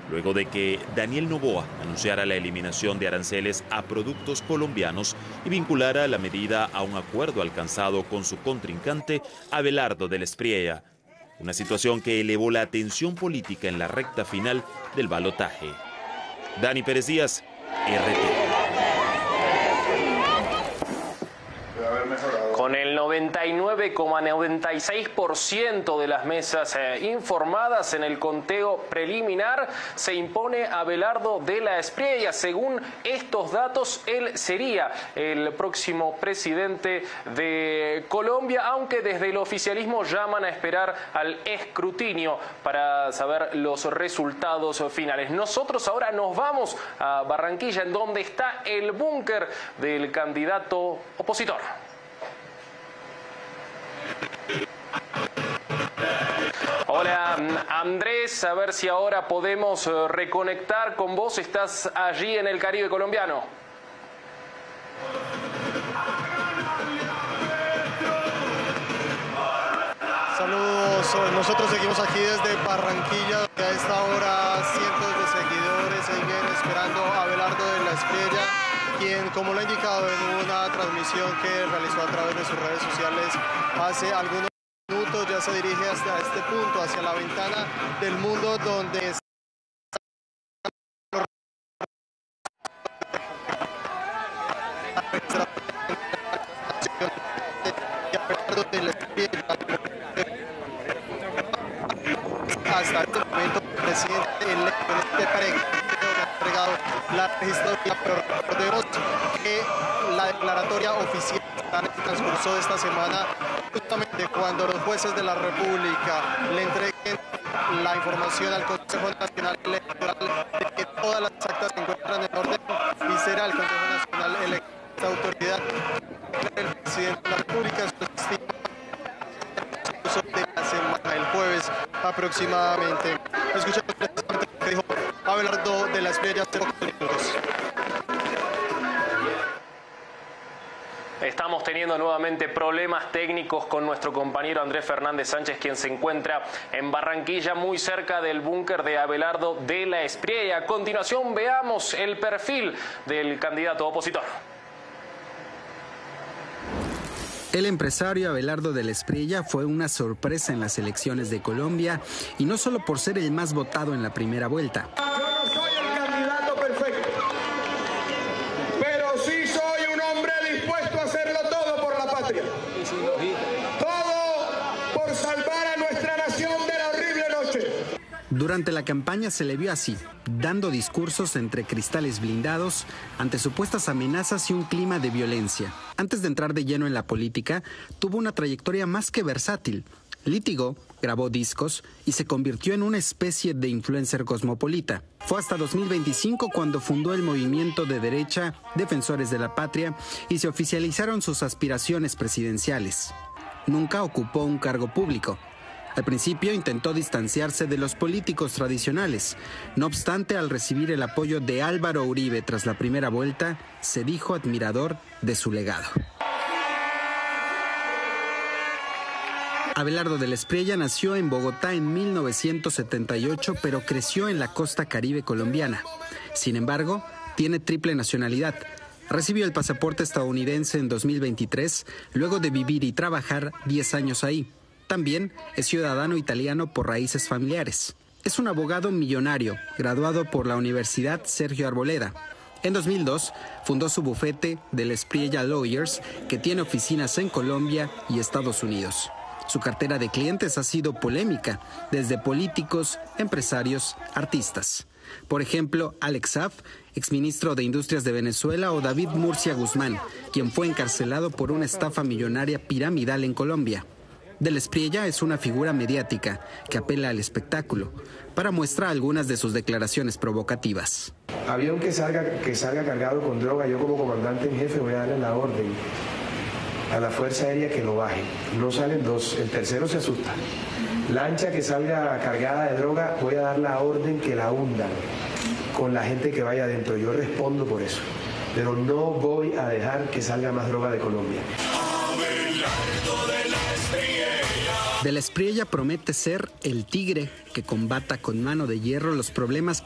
luego de que Daniel Noboa anunciara la eliminación de aranceles a productos colombianos y vinculara la medida a un acuerdo alcanzado con su contrincante Abelardo del Espriella. Una situación que elevó la tensión política en la recta final del balotaje. Dani Pérez Díaz, RT. Con el 99,96% de las mesas informadas en el conteo preliminar, se impone Abelardo de la Espriella. Según estos datos, él sería el próximo presidente de Colombia, aunque desde el oficialismo llaman a esperar al escrutinio para saber los resultados finales. Nosotros ahora nos vamos a Barranquilla, en donde está el búnker del candidato opositor. Hola Andrés, a ver si ahora podemos reconectar con vos. Estás allí en el Caribe colombiano. Saludos, nosotros seguimos aquí desde Barranquilla, donde a esta hora cientos de seguidores siguen esperando a Abelardo de la Espriella, quien, como lo ha indicado en una transmisión que realizó a través de sus redes sociales hace algunos minutos, ya se dirige hasta este punto, hacia la ventana del mundo, donde hasta este momento el presidente electo en este periodo ha entregado la registraduría, pero recordemos que la declaratoria oficial está en el transcurso de esta semana, justamente cuando los jueces de la República le entreguen la información al Consejo Nacional Electoral de que todas las actas se encuentran en orden, y será el Consejo Nacional Electoral esta autoridad el presidente de la República de la semana, el jueves aproximadamente. Escuchamos precisamente lo que dijo Abelardo de la Espriella hace pocos minutos. Estamos teniendo nuevamente problemas técnicos con nuestro compañero Andrés Fernández Sánchez, quien se encuentra en Barranquilla, muy cerca del búnker de Abelardo de la Espriella. A continuación veamos el perfil del candidato opositor. El empresario Abelardo de la Espriella fue una sorpresa en las elecciones de Colombia, y no solo por ser el más votado en la primera vuelta. Yo no soy el candidato perfecto, pero sí soy un hombre dispuesto a hacerlo todo por la patria. Todo por salvar a nuestra nación de la horrible noche. Durante la campaña se le vio así, dando discursos entre cristales blindados ante supuestas amenazas y un clima de violencia. Antes de entrar de lleno en la política, tuvo una trayectoria más que versátil. Litigó, grabó discos y se convirtió en una especie de influencer cosmopolita. Fue hasta 2025 cuando fundó el movimiento de derecha Defensores de la Patria y se oficializaron sus aspiraciones presidenciales. Nunca ocupó un cargo público. Al principio intentó distanciarse de los políticos tradicionales. No obstante, al recibir el apoyo de Álvaro Uribe tras la primera vuelta, se dijo admirador de su legado. Abelardo de la Espriella nació en Bogotá en 1978, pero creció en la costa caribe colombiana. Sin embargo, tiene triple nacionalidad. Recibió el pasaporte estadounidense en 2023, luego de vivir y trabajar 10 años ahí. También es ciudadano italiano por raíces familiares. Es un abogado millonario, graduado por la Universidad Sergio Arboleda. En 2002, fundó su bufete de la Espriella Lawyers, que tiene oficinas en Colombia y Estados Unidos. Su cartera de clientes ha sido polémica, desde políticos, empresarios, artistas. Por ejemplo, Alex Saab, exministro de Industrias de Venezuela, o David Murcia Guzmán, quien fue encarcelado por una estafa millonaria piramidal en Colombia. De la Espriella es una figura mediática que apela al espectáculo. Para muestra algunas de sus declaraciones provocativas. Avión que salga cargado con droga, yo como comandante en jefe voy a darle la orden a la Fuerza Aérea que lo baje. No salen dos, el tercero se asusta. Lancha que salga cargada de droga, voy a dar la orden que la hundan con la gente que vaya adentro. Yo respondo por eso, pero no voy a dejar que salga más droga de Colombia. De la Espriella promete ser el tigre que combata con mano de hierro los problemas que